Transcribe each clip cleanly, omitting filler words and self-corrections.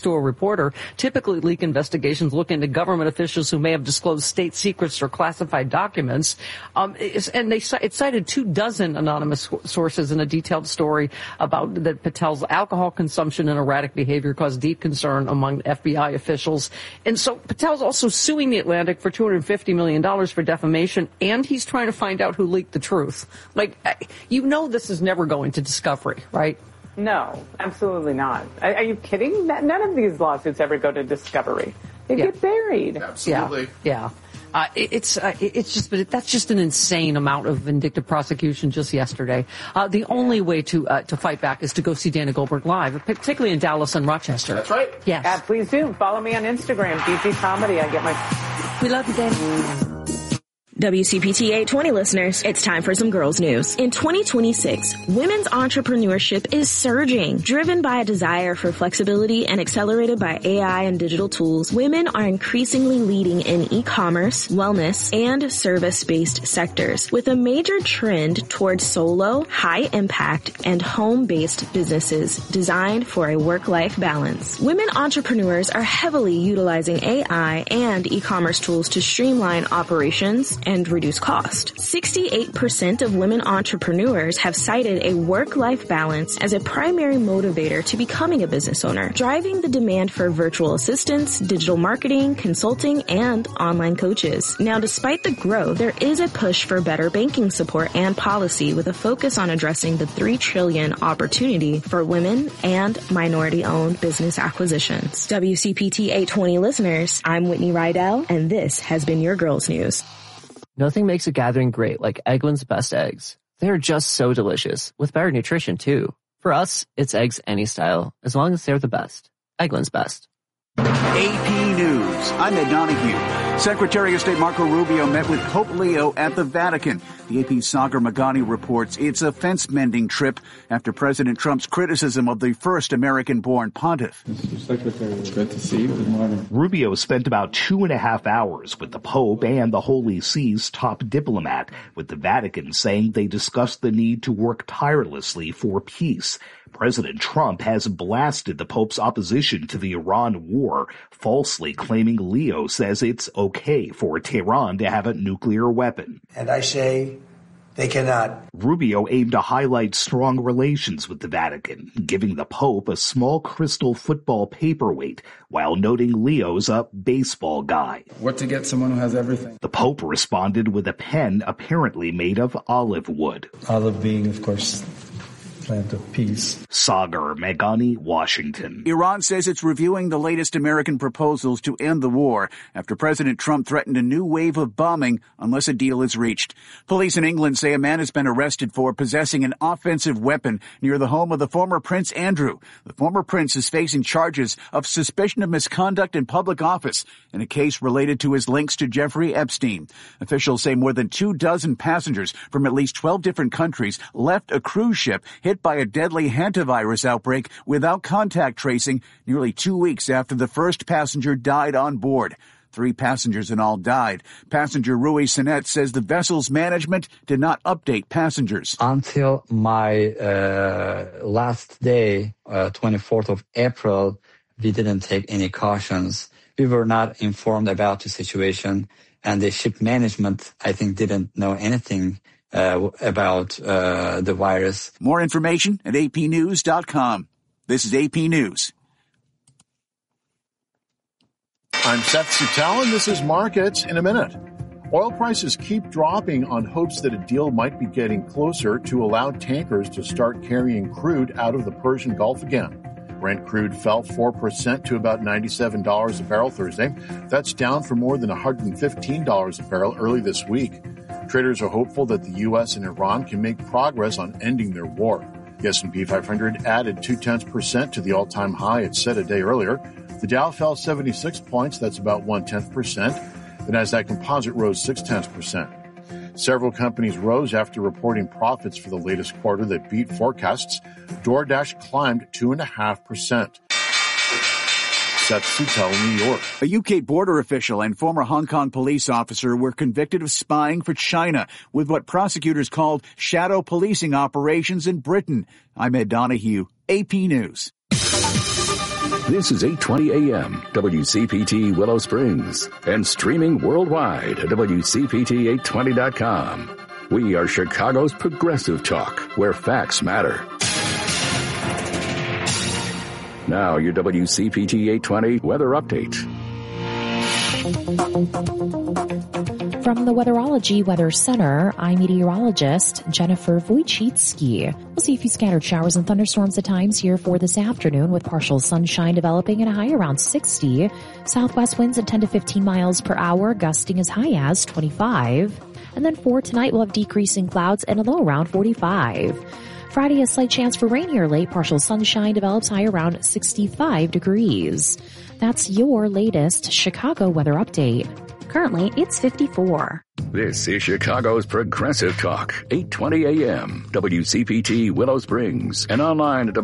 to a reporter. Typically, leak investigations look into government officials who may have disclosed state secrets or classified documents. And it cited 24 anonymous sources in a detailed story about that Patel's alcohol consumption and erratic behavior caused deep concern among FBI officials. And so Patel's also suing The Atlantic for $250 million for defamation, and he's trying to find out who leaked the truth. Like, this is never going to discovery, right? No, absolutely not. Are you kidding? None of these lawsuits ever go to discovery. They get buried. Absolutely. Yeah. That's just an insane amount of vindictive prosecution just yesterday. The only way to fight back is to go see Dana Goldberg live, particularly in Dallas and Rochester. That's right. Yes. Please do. Follow me on Instagram, DG Comedy. I get my... We love you, Dana. WCPT 820 listeners, it's time for some girls news. In 2026, women's entrepreneurship is surging. Driven by a desire for flexibility and accelerated by AI and digital tools, women are increasingly leading in e-commerce, wellness, and service-based sectors, with a major trend towards solo, high-impact, and home-based businesses designed for a work-life balance. Women entrepreneurs are heavily utilizing AI and e-commerce tools to streamline operations and reduce cost. 68% of women entrepreneurs have cited a work-life balance as a primary motivator to becoming a business owner, driving the demand for virtual assistants, digital marketing, consulting, and online coaches. Now, despite the growth, there is a push for better banking support and policy with a focus on addressing the $3 trillion opportunity for women and minority-owned business acquisitions. WCPT 820 listeners, I'm Whitney Rydell, and this has been your Girls News. Nothing makes a gathering great like Eggland's Best Eggs. They're just so delicious, with better nutrition too. For us, it's eggs any style, as long as they're the best. Eggland's Best. AP News. I'm Ed Donahue. Secretary of State Marco Rubio met with Pope Leo at the Vatican. The AP's Sagar Magani reports it's a fence-mending trip after President Trump's criticism of the first American-born pontiff. Mr. Secretary, it's good to see you. Good morning. Rubio spent about 2.5 hours with the Pope and the Holy See's top diplomat, with the Vatican saying they discussed the need to work tirelessly for peace. President Trump has blasted the Pope's opposition to the Iran war, falsely claiming Leo says it's okay for Tehran to have a nuclear weapon. And I say they cannot. Rubio aimed to highlight strong relations with the Vatican, giving the Pope a small crystal football paperweight, while noting Leo's a baseball guy. What to get someone who has everything? The Pope responded with a pen apparently made of olive wood. Olive being, of course, plant of peace. Sagar Magani, Washington. Iran says it's reviewing the latest American proposals to end the war after President Trump threatened a new wave of bombing unless a deal is reached. Police in England say a man has been arrested for possessing an offensive weapon near the home of the former Prince Andrew. The former prince is facing charges of suspicion of misconduct in public office in a case related to his links to Jeffrey Epstein. Officials say more than 24 passengers from at least 12 different countries left a cruise ship hit by a deadly hantavirus outbreak without contact tracing nearly 2 weeks after the first passenger died on board. 3 passengers in all died. Passenger Rui Sinet says the vessel's management did not update passengers. Until my last day, 24th of April, we didn't take any cautions. We were not informed about the situation, and the ship management, I think, didn't know anything about the virus. More information at apnews.com. This is AP News. I'm Seth Suttel, and this is Markets in a Minute. Oil prices keep dropping on hopes that a deal might be getting closer to allow tankers to start carrying crude out of the Persian Gulf again. Brent crude fell 4% to about $97 a barrel Thursday. That's down from more than $115 a barrel early this week. Traders are hopeful that the U.S. and Iran can make progress on ending their war. The S&P 500 added 0.2% to the all-time high it set a day earlier. The Dow fell 76 points, that's about 0.1%. The Nasdaq Composite rose 0.6%. Several companies rose after reporting profits for the latest quarter that beat forecasts. DoorDash climbed 2.5%. Seth Suttel, New York. A UK border official and former Hong Kong police officer were convicted of spying for China with what prosecutors called shadow policing operations in Britain. I'm Ed Donahue, AP News. This is 820 AM, WCPT Willow Springs, and streaming worldwide at WCPT820.com. We are Chicago's progressive talk, where facts matter. Now, your WCPT 820 weather update. From the Weatherology Weather Center, I'm meteorologist Jennifer Wojcicki. We'll see a few scattered showers and thunderstorms at times here for this afternoon with partial sunshine developing and a high around 60. Southwest winds at 10 to 15 miles per hour, gusting as high as 25. And then for tonight, we'll have decreasing clouds and a low around 45. Friday, a slight chance for rain here late. Partial sunshine develops high around 65 degrees. That's your latest Chicago weather update. Currently, it's 54. This is Chicago's Progressive Talk, 820 AM, WCPT Willow Springs, and online at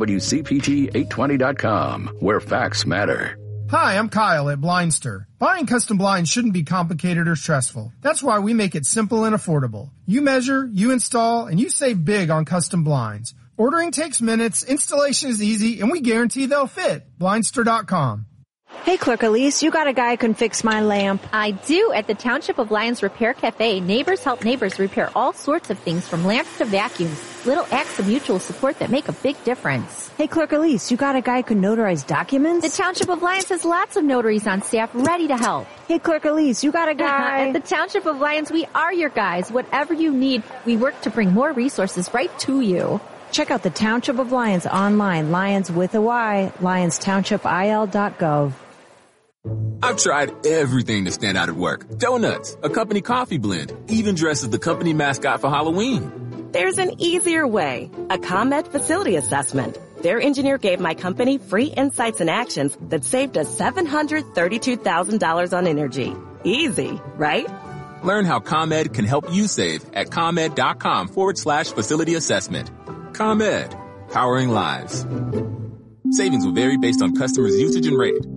WCPT820.com, where facts matter. Hi, I'm Kyle at Blindster. Buying custom blinds shouldn't be complicated or stressful. That's why we make it simple and affordable. You measure, you install, and you save big on custom blinds. Ordering takes minutes, installation is easy, and we guarantee they'll fit. Blindster.com. Hey, Clerk Elise, you got a guy who can fix my lamp. I do. At the Township of Lyons Repair Cafe, neighbors help neighbors repair all sorts of things from lamps to vacuums. Little acts of mutual support that make a big difference. Hey, Clerk Elise, you got a guy who can notarize documents? The Township of Lyons has lots of notaries on staff ready to help. Hey, Clerk Elise, you got a guy? At the Township of Lyons, we are your guys. Whatever you need, we work to bring more resources right to you. Check out the Township of Lyons online, Lyons with a Y, LyonsTownshipIL.gov. I've tried everything to stand out at work. Donuts, a company coffee blend, even dressed as the company mascot for Halloween. There's an easier way. A ComEd facility assessment. Their engineer gave my company free insights and actions that saved us $732,000 on energy. Easy, right? Learn how ComEd can help you save at ComEd.com/facility assessment. ComEd, powering lives. Savings will vary based on customers' usage and rate.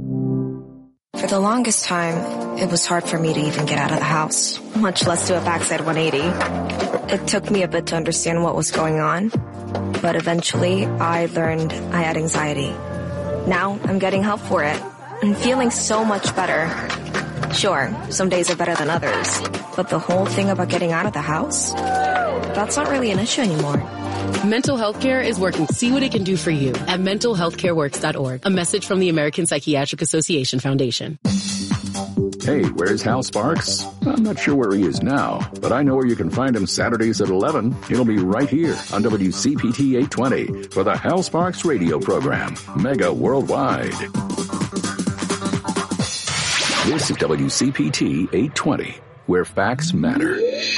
For the longest time, it was hard for me to even get out of the house, much less do a backside 180. It took me a bit to understand what was going on, but eventually I learned I had anxiety. Now I'm getting help for it and feeling so much better. Sure, some days are better than others, but the whole thing about getting out of the house, that's not really an issue anymore. Mental health care is working to see what it can do for you at mentalhealthcareworks.org. A message from the American Psychiatric Association Foundation. Hey, where's Hal Sparks? I'm not sure where he is now, but I know where you can find him Saturdays at 11. He'll be right here on WCPT 820 for the Hal Sparks radio program, Mega Worldwide. This is WCPT 820, where facts matter.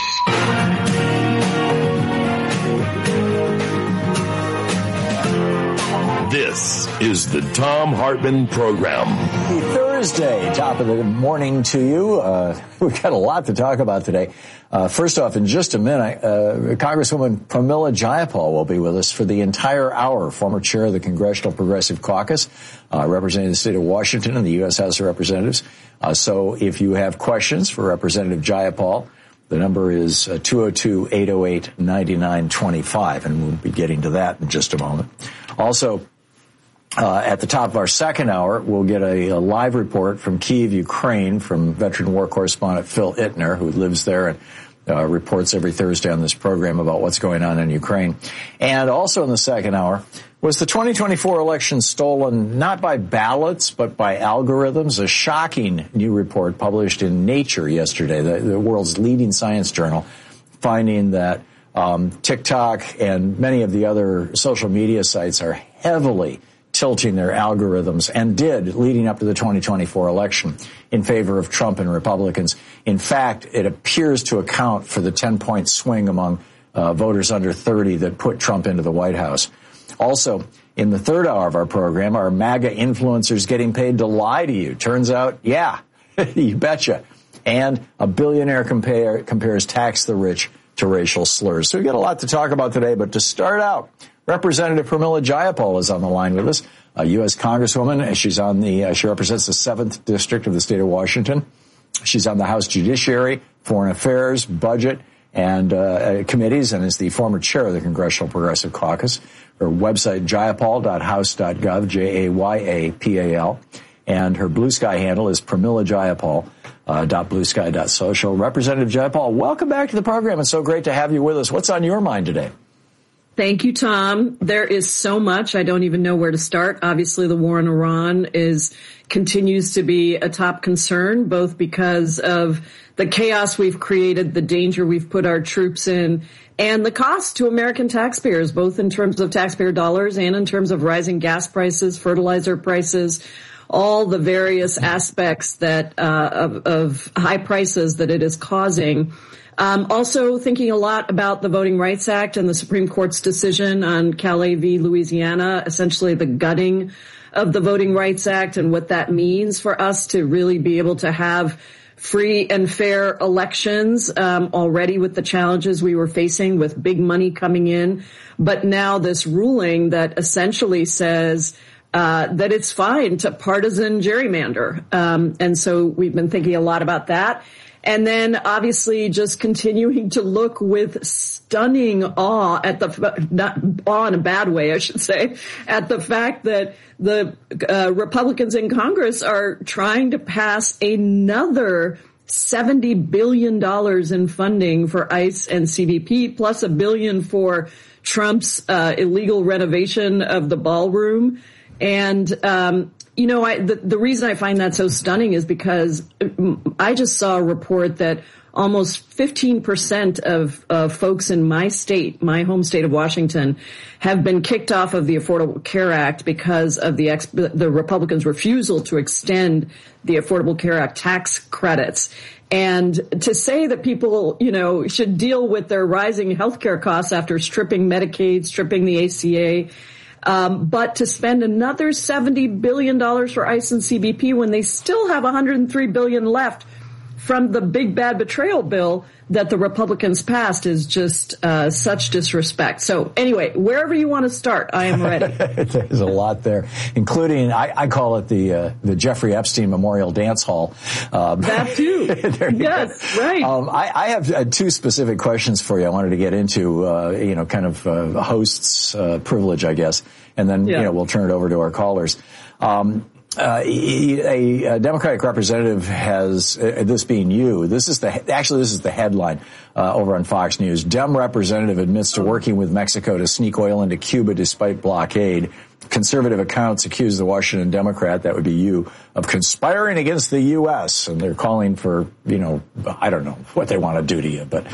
This is the Thom Hartmann Program. Happy Thursday. Top of the morning to you. We've got a lot to talk about today. First off, in just a minute, Congresswoman Pramila Jayapal will be with us for the entire hour, former chair of the Congressional Progressive Caucus, representing the state of Washington in the U.S. House of Representatives. So if you have questions for Representative Jayapal, the number is 202-808-9925, and we'll be getting to that in just a moment. Also, at the top of our second hour, we'll get a live report from Kyiv, Ukraine, from veteran war correspondent Phil Ittner, who lives there and reports every Thursday on this program about what's going on in Ukraine. And also in the second hour, was the 2024 election stolen not by ballots, but by algorithms? A shocking new report published in Nature yesterday, the world's leading science journal, finding that TikTok and many of the other social media sites are heavily tilting their algorithms, and did leading up to the 2024 election, in favor of Trump and Republicans. In fact, it appears to account for the 10-point swing among voters under 30 that put Trump into the White House. Also, in the third hour of our program, are MAGA influencers getting paid to lie to you? Turns out, yeah, you betcha. And a billionaire compares tax the rich to racial slurs. So we've got a lot to talk about today, but to start out, Representative Pramila Jayapal is on the line with us, a U.S. Congresswoman. She represents the 7th District of the state of Washington. She's on the House Judiciary, Foreign Affairs, Budget, and committees, and is the former chair of the Congressional Progressive Caucus. Her website, jayapal.house.gov, Jayapal, and her Blue Sky handle is Pramila Jayapal. .bluesky.social. Representative Jayapal, welcome back to the program. It's so great to have you with us. What's on your mind today? Thank you, Tom. There is so much. I don't even know where to start. Obviously, the war in Iran continues to be a top concern, both because of the chaos we've created, the danger we've put our troops in, and the cost to American taxpayers, both in terms of taxpayer dollars and in terms of rising gas prices, fertilizer prices, all the various aspects that of high prices that it is causing. Also thinking a lot about the Voting Rights Act and the Supreme Court's decision on Calais v. Louisiana, essentially the gutting of the Voting Rights Act and what that means for us to really be able to have free and fair elections, already with the challenges we were facing with big money coming in. But now this ruling that essentially says that it's fine to partisan gerrymander. And so we've been thinking a lot about that. And then obviously just continuing to look with stunning awe at not awe in a bad way, I should say, at the fact that the Republicans in Congress are trying to pass another $70 billion in funding for ICE and CBP, plus $1 billion for Trump's illegal renovation of the ballroom. And, the reason I find that so stunning is because I just saw a report that almost 15% of folks in my state, my home state of Washington, have been kicked off of the Affordable Care Act because of the Republicans' refusal to extend the Affordable Care Act tax credits. And to say that people, should deal with their rising healthcare costs after stripping Medicaid, stripping the ACA, but to spend another $70 billion for ICE and CBP when they still have $103 billion left from the big bad betrayal bill that the Republicans passed is just such disrespect. So anyway, wherever you want to start, I am ready. There's a lot there, including I call it the Jeffrey Epstein Memorial Dance Hall. That too. Yes, right. I have two specific questions for you. I wanted to get into kind of host's privilege, I guess, and then we'll turn it over to our callers. A Democratic representative has, this being you, this is the headline over on Fox News. Dem representative admits to working with Mexico to sneak oil into Cuba despite blockade. Conservative accounts accuse the Washington Democrat, that would be you, of conspiring against the U.S. And they're calling for, I don't know what they want to do to you, but,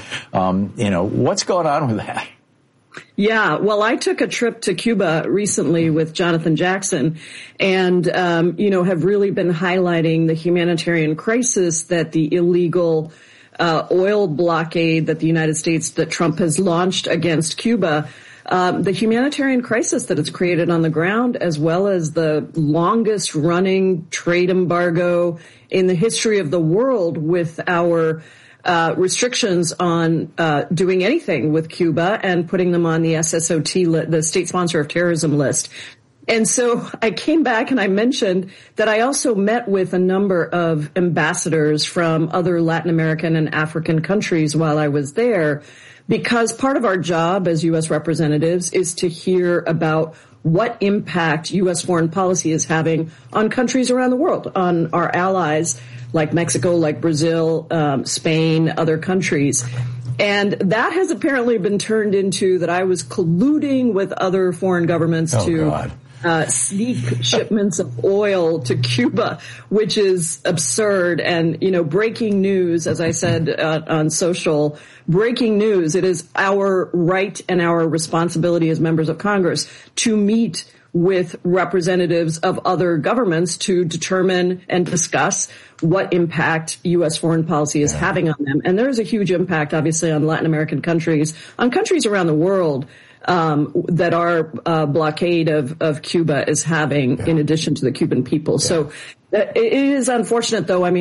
what's going on with that? Yeah, well, I took a trip to Cuba recently with Jonathan Jackson and, have really been highlighting the humanitarian crisis that the illegal oil blockade that the United States, that Trump has launched against Cuba, the humanitarian crisis that it's created on the ground, as well as the longest running trade embargo in the history of the world with our restrictions on doing anything with Cuba and putting them on the SSOT, the state sponsor of terrorism list. And so I came back and I mentioned that I also met with a number of ambassadors from other Latin American and African countries while I was there, because part of our job as U.S. representatives is to hear about what impact U.S. foreign policy is having on countries around the world, on our allies like Mexico, like Brazil, Spain, other countries. And that has apparently been turned into that I was colluding with other foreign governments to sneak shipments of oil to Cuba, which is absurd. And, breaking news, as I said on social, breaking news, it is our right and our responsibility as members of Congress to meet with representatives of other governments to determine and discuss what impact U.S. foreign policy is having on them. And there is a huge impact, obviously, on Latin American countries, on countries around the world, that our blockade of Cuba is having, in addition to the Cuban people. Yeah. So it is unfortunate, though. I mean,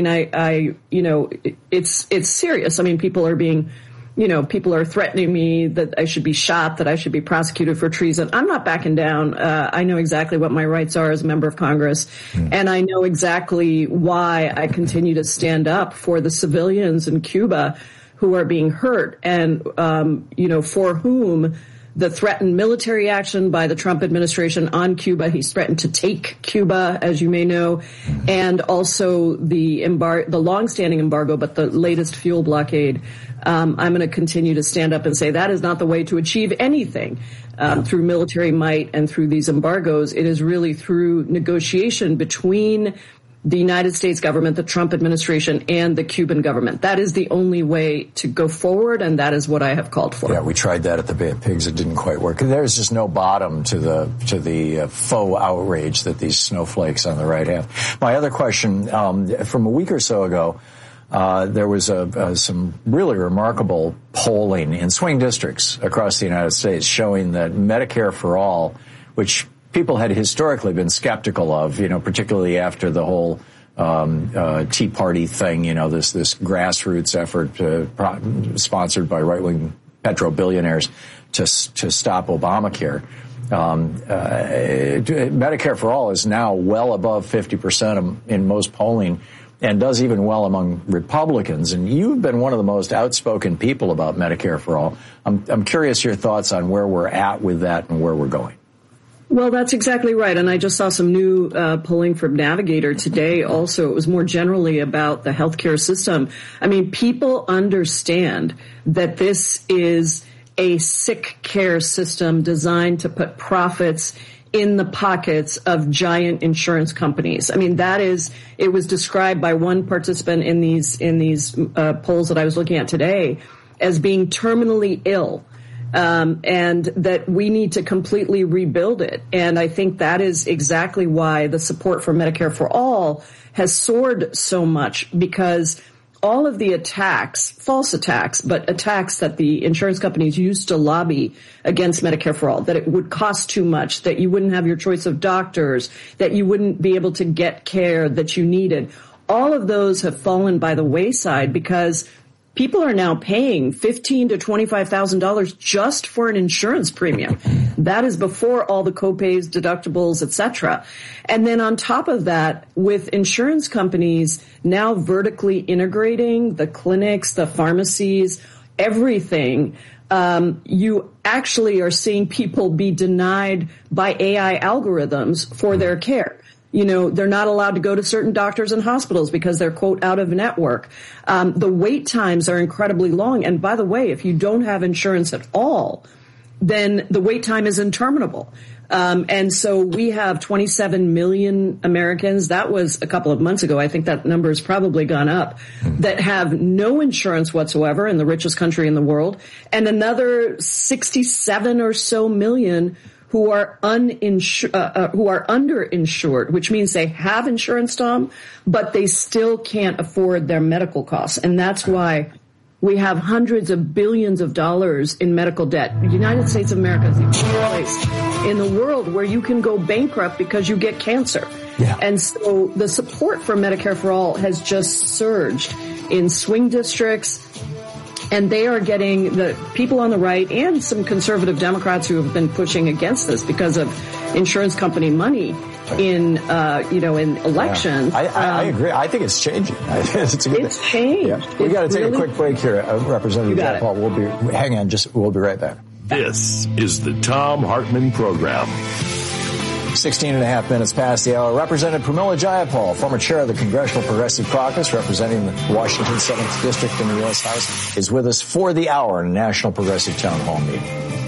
it's serious. I mean, people are threatening me that I should be shot, that I should be prosecuted for treason. I'm not backing down. I know exactly what my rights are as a member of Congress, and I know exactly why I continue to stand up for the civilians in Cuba who are being hurt and, for whom the threatened military action by the Trump administration on Cuba. He's threatened to take Cuba, as you may know, and also the longstanding embargo, but the latest fuel blockade. I'm going to continue to stand up and say that is not the way to achieve anything through military might and through these embargoes. It is really through negotiation between the United States government, the Trump administration, and the Cuban government. That is the only way to go forward, and that is what I have called for. Yeah, we tried that at the Bay of Pigs. It didn't quite work. There's just no bottom to the faux outrage that these snowflakes on the right have. My other question, from a week or so ago, there was some really remarkable polling in swing districts across the United States showing that Medicare for All, which people had historically been skeptical of, particularly after the whole Tea Party thing, this grassroots effort sponsored by right-wing petro-billionaires to stop Obamacare. Medicare for All is now well above 50% in most polling and does even well among Republicans. And you've been one of the most outspoken people about Medicare for All. I'm curious your thoughts on where we're at with that and where we're going. Well, that's exactly right. And I just saw some new polling from Navigator today also. It was more generally about the healthcare system. I mean, people understand that this is a sick care system designed to put profits in the pockets of giant insurance companies. I mean, it was described by one participant in these polls that I was looking at today as being terminally ill. And that we need to completely rebuild it. And I think that is exactly why the support for Medicare for All has soared so much, because all of the attacks, false attacks, but attacks that the insurance companies used to lobby against Medicare for All, that it would cost too much, that you wouldn't have your choice of doctors, that you wouldn't be able to get care that you needed. All of those have fallen by the wayside because people are now paying $15,000 to $25,000 just for an insurance premium. That is before all the copays, deductibles, etc. And then on top of that, with insurance companies now vertically integrating the clinics, the pharmacies, everything, you actually are seeing people be denied by AI algorithms for their care. They're not allowed to go to certain doctors and hospitals because they're, quote, out of network. The wait times are incredibly long. And by the way, if you don't have insurance at all, then the wait time is interminable. And so we have 27 million Americans. That was a couple of months ago. I think that number has probably gone up, that have no insurance whatsoever in the richest country in the world. And another 67 or so million who are underinsured, which means they have insurance, Tom, but they still can't afford their medical costs. And that's why we have hundreds of billions of dollars in medical debt. The United States of America is the only place in the world where you can go bankrupt because you get cancer. Yeah. And so the support for Medicare for All has just surged in swing districts. And they are getting the people on the right and some conservative Democrats who have been pushing against this because of insurance company money in elections. Yeah. I agree. I think it's changing. It's changed. Yeah. We got to take a quick break here. Representative Jayapal, we'll be right back. This is the Thom Hartmann Program. 16 and a half minutes past the hour. Representative Pramila Jayapal, former chair of the Congressional Progressive Caucus, representing the Washington 7th District in the U.S. House, is with us for the hour in a National Progressive Town Hall meeting.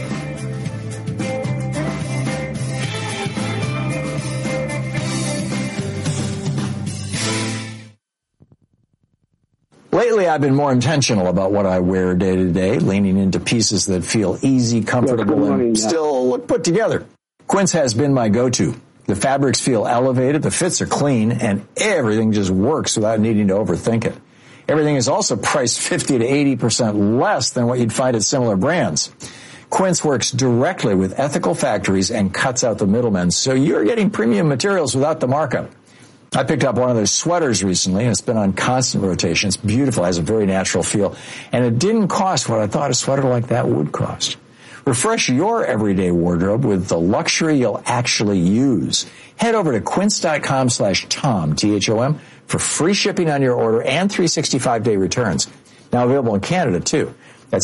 Lately, I've been more intentional about what I wear day to day, leaning into pieces that feel easy, comfortable, and still look put together. Quince has been my go-to. The fabrics feel elevated, the fits are clean, and everything just works without needing to overthink it. Everything is also priced 50 to 80% less than what you'd find at similar brands. Quince works directly with ethical factories and cuts out the middlemen, so you're getting premium materials without the markup. I picked up one of their sweaters recently, and it's been on constant rotation. It's beautiful, has a very natural feel, and it didn't cost what I thought a sweater like that would cost. Refresh your everyday wardrobe with the luxury you'll actually use. Head over to quince.com/Tom, T-H-O-M, for free shipping on your order and 365-day returns. Now available in Canada, too. That's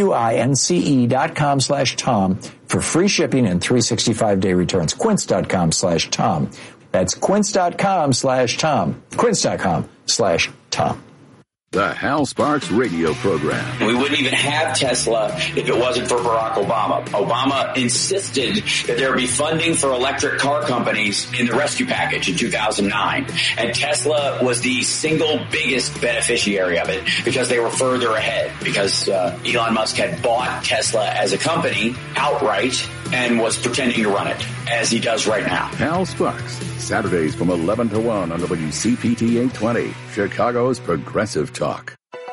QUINCE.com/Tom for free shipping and 365-day returns. Quince.com/Tom. That's Quince.com/Tom. Quince.com/Tom. The Hal Sparks radio program. We wouldn't even have Tesla if it wasn't for Barack Obama. Obama insisted that there be funding for electric car companies in the rescue package in 2009. And Tesla was the single biggest beneficiary of it because they were further ahead, because Elon Musk had bought Tesla as a company outright and was pretending to run it, as he does right now. Hal Sparks, Saturdays from 11 to 1 on WCPT 820, Chicago's Progressive Talk.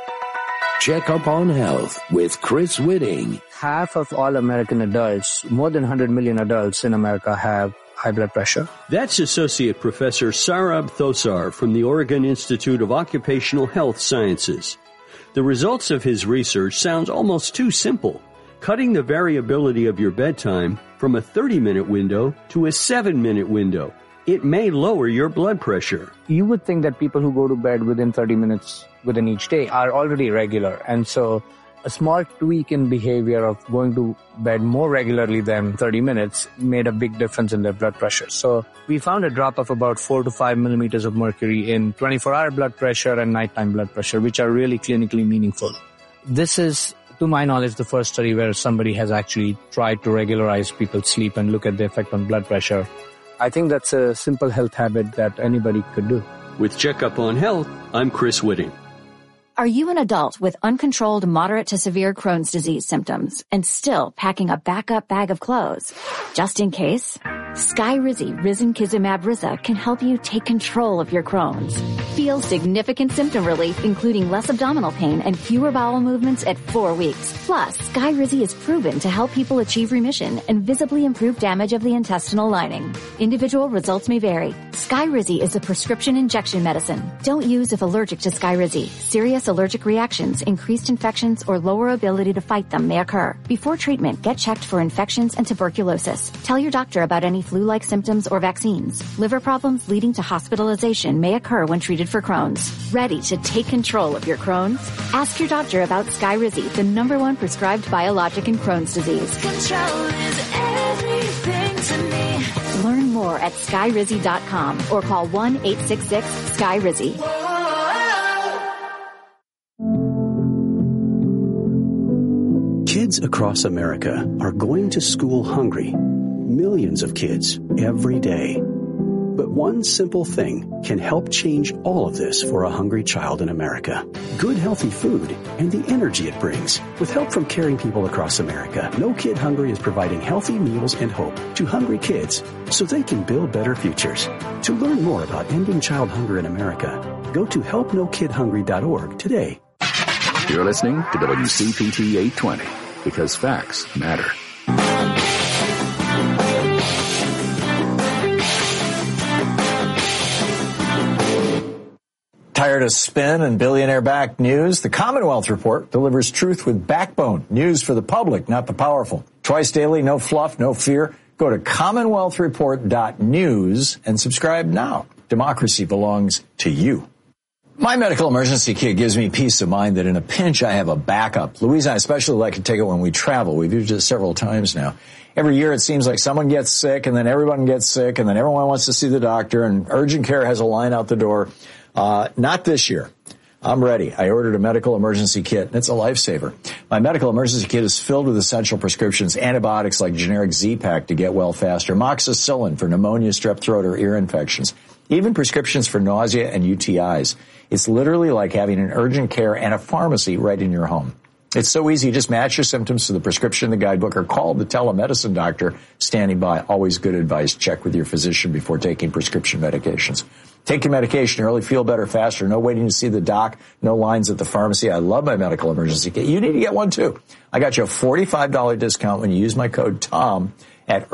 Check Up on Health with Chris Whitting. Half of all American adults, more than 100 million adults in America, have high blood pressure. That's Associate Professor Sarab Thosar from the Oregon Institute of Occupational Health Sciences. The results of his research sounds almost too simple. Cutting the variability of your bedtime from a 30-minute window to a 7-minute window. It may lower your blood pressure. You would think that people who go to bed within 30 minutes within each day are already regular. And so a small tweak in behavior of going to bed more regularly than 30 minutes made a big difference in their blood pressure. So we found a drop of about 4 to 5 millimeters of mercury in 24-hour blood pressure and nighttime blood pressure, which are really clinically meaningful. This is, to my knowledge, the first study where somebody has actually tried to regularize people's sleep and look at the effect on blood pressure. I think that's a simple health habit that anybody could do. With Checkup on Health, I'm Chris Whitting. Are you an adult with uncontrolled moderate to severe Crohn's disease symptoms and still packing a backup bag of clothes? Just in case, Skyrizi Risankizumab Riza can help you take control of your Crohn's. Feel significant symptom relief, including less abdominal pain and fewer bowel movements at 4 weeks. Plus, Skyrizi is proven to help people achieve remission and visibly improve damage of the intestinal lining. Individual results may vary. Skyrizi is a prescription injection medicine. Don't use if allergic to Skyrizi. Serious allergic reactions, increased infections, or lower ability to fight them may occur. Before treatment, get checked for infections and tuberculosis. Tell your doctor about any flu-like symptoms or vaccines. Liver problems leading to hospitalization may occur when treated for Crohn's. Ready to take control of your Crohn's? Ask your doctor about Skyrizi, the #1 prescribed biologic in Crohn's disease. Control is everything to me. Learn more at Skyrizi.com or call 1-866-SKYRIZI. Kids across America are going to school hungry. Millions of kids every day. But one simple thing can help change all of this for a hungry child in America. Good, healthy food and the energy it brings. With help from caring people across America, No Kid Hungry is providing healthy meals and hope to hungry kids so they can build better futures. To learn more about ending child hunger in America, go to helpnokidhungry.org today. You're listening to WCPT 820 because facts matter. Tired of spin and billionaire-backed news? The Commonwealth Report delivers truth with backbone. News for the public, not the powerful. Twice daily, no fluff, no fear. Go to commonwealthreport.news and subscribe now. Democracy belongs to you. My medical emergency kit gives me peace of mind that in a pinch I have a backup. Louise and I especially like to take it when we travel. We've used it several times now. Every year it seems like someone gets sick and then everyone gets sick and then everyone wants to see the doctor and urgent care has a line out the door. Not this year. I'm ready. I ordered a medical emergency kit, and it's a lifesaver. My medical emergency kit is filled with essential prescriptions, antibiotics like generic Z-Pak to get well faster, amoxicillin for pneumonia, strep throat, or ear infections, even prescriptions for nausea and UTIs. It's literally like having an urgent care and a pharmacy right in your home. It's so easy. You just match your symptoms to the prescription in the guidebook or call the telemedicine doctor standing by. Always good advice. Check with your physician before taking prescription medications. Take your medication early, feel better faster. No waiting to see the doc, no lines at the pharmacy. I love my medical emergency kit. You need to get one too. I got you a $45 discount when you use my code TOM at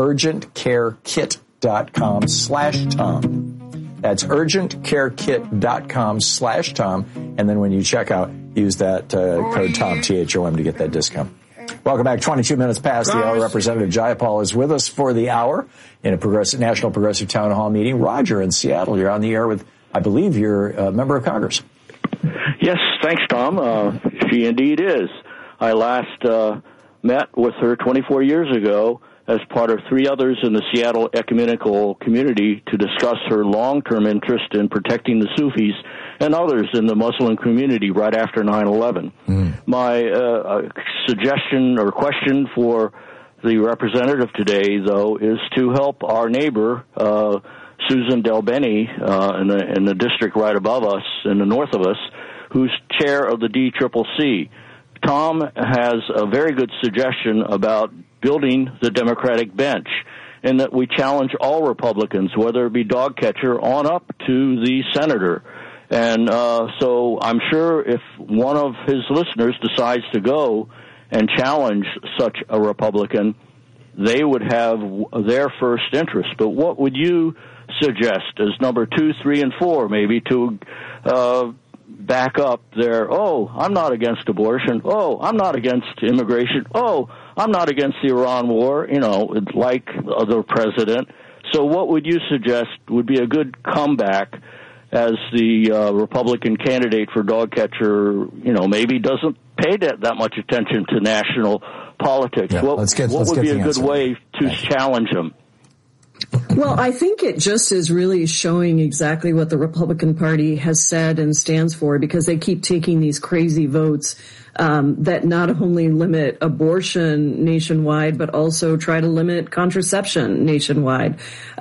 urgentcarekit.com/Tom. That's urgentcarekit.com/Tom. And then when you check out, use that code TOM, THOM, to get that discount. Welcome back. 22 minutes past the hour. Representative Jayapal is with us for the hour in a National Progressive Town Hall meeting. Roger in Seattle, you're on the air with, I believe, you're a member of Congress. Yes, thanks, Tom. She indeed is. I last met with her 24 years ago as part of 3 others in the Seattle ecumenical community to discuss her long-term interest in protecting the Sufis and others in the Muslim community right after 9/11. My suggestion or question for the representative today, though, is to help our neighbor, Susan Delbeni, in the district right above us, in the north of us, who's chair of the DCCC. Tom has a very good suggestion about building the Democratic bench, and that we challenge all Republicans, whether it be dog catcher on up to the senator. And so I'm sure if one of his listeners decides to go and challenge such a Republican, they would have their first interest. But what would you suggest as number 2, 3, and 4, maybe, to back up their, I'm not against abortion, I'm not against immigration, I'm not against the Iran war, like the president. So what would you suggest would be a good comeback as the Republican candidate for dog catcher, maybe doesn't pay that much attention to national politics? Yeah, what would be a good way to challenge him? Well, I think it just is really showing exactly what the Republican Party has said and stands for, because they keep taking these crazy votes that not only limit abortion nationwide, but also try to limit contraception nationwide.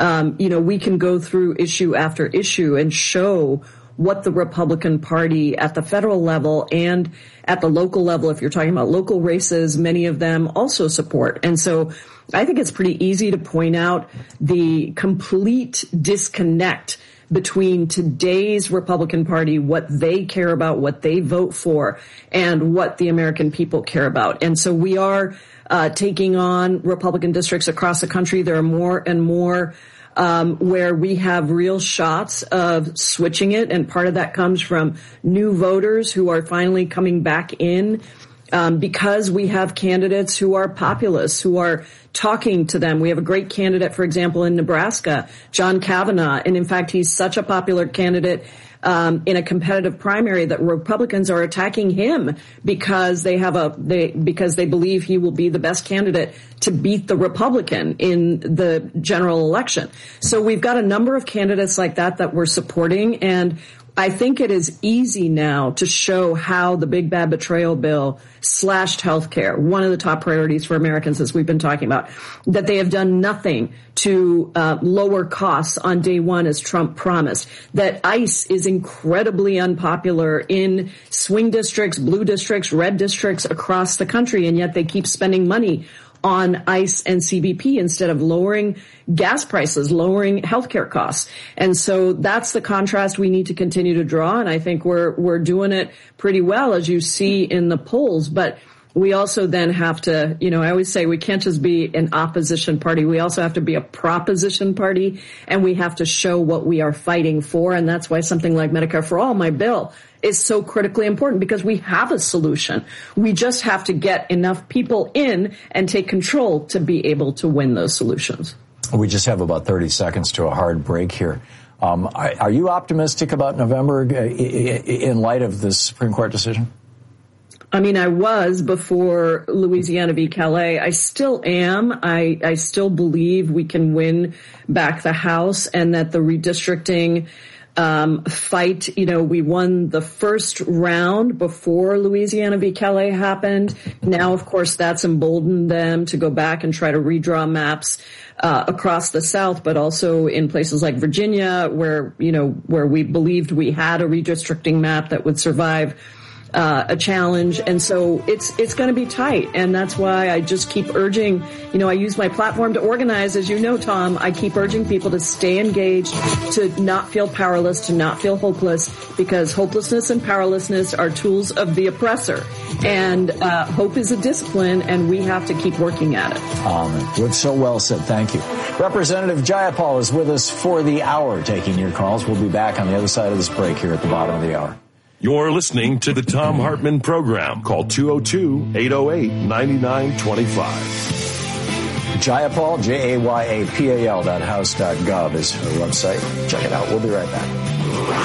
We can go through issue after issue and show what the Republican Party at the federal level and at the local level, if you're talking about local races, many of them also support. And so I think it's pretty easy to point out the complete disconnect between today's Republican Party, what they care about, what they vote for, and what the American people care about. And so we are taking on Republican districts across the country. There are more and more where we have real shots of switching it, and part of that comes from new voters who are finally coming back in because we have candidates who are populists, who are talking to them. We have a great candidate, for example, in Nebraska, John Kavanaugh, and in fact, he's such a popular candidate in a competitive primary that Republicans are attacking him because because they believe he will be the best candidate to beat the Republican in the general election. So we've got a number of candidates like that we're supporting, and I think it is easy now to show how the big bad betrayal bill slashed healthcare, one of the top priorities for Americans, as we've been talking about, that they have done nothing to lower costs on day one, as Trump promised, that ICE is incredibly unpopular in swing districts, blue districts, red districts across the country, and yet they keep spending money on ICE and CBP instead of lowering gas prices, lowering healthcare costs. And so that's the contrast we need to continue to draw. And I think we're doing it pretty well, as you see in the polls. But we also then have to, I always say we can't just be an opposition party. We also have to be a proposition party, and we have to show what we are fighting for. And that's why something like Medicare for All, my bill, is so critically important, because we have a solution. We just have to get enough people in and take control to be able to win those solutions. We just have about 30 seconds to a hard break here. Are you optimistic about November in light of the Supreme Court decision? I mean, I was before Louisiana v. Calais. I still am. I still believe we can win back the House, and that the redistricting fight, we won the first round before Louisiana v. Calais happened. Now, of course, that's emboldened them to go back and try to redraw maps across the South, but also in places like Virginia, where we believed we had a redistricting map that would survive a challenge. And so it's going to be tight. And that's why I just keep urging, I use my platform to organize, as you know, Tom. I keep urging people to stay engaged, to not feel powerless, to not feel hopeless, because hopelessness and powerlessness are tools of the oppressor. And hope is a discipline, and we have to keep working at it. So well said. Thank you. Representative Jayapal is with us for the hour, taking your calls. We'll be back on the other side of this break here at the bottom of the hour. You're listening to the Thom Hartmann Program. Call 202-808-9925. Jayapal, Jayapal.house.gov is her website. Check it out. We'll be right back.